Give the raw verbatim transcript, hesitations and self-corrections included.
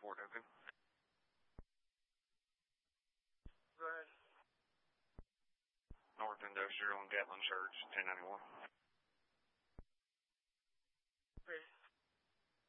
Port open. Go ahead. North Industrial and Gatlin Church, ten ninety-one.